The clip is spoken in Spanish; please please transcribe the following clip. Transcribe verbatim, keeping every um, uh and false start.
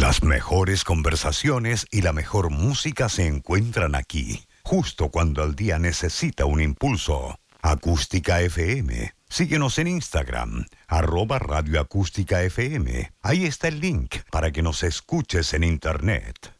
Las mejores conversaciones y la mejor música se encuentran aquí, justo cuando el día necesita un impulso. Acústica F M. Síguenos en Instagram, arroba Radio Acústica F M. Ahí está el link para que nos escuches en internet.